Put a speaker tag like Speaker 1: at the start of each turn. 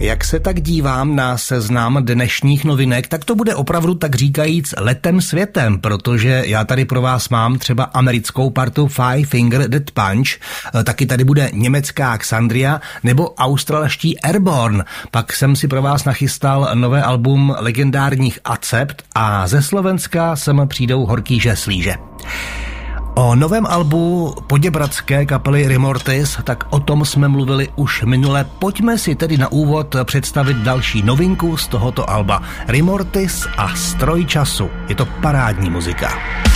Speaker 1: Jak se tak dívám na seznam dnešních novinek, tak to bude opravdu tak říkajíc letem světem, protože já tady pro vás mám třeba americkou partu Five Finger Death Punch, taky tady bude německá Xandria nebo australští Airborne. Pak jsem si pro vás nachystal nové album legendárních Accept a ze Slovenska sem přijdou Horký žeslíže. O novém albu poděbradské kapely Remortis, tak o tom jsme mluvili už minule. Pojďme si tedy na úvod představit další novinku z tohoto alba. Remortis a Stroj času. Je to parádní muzika.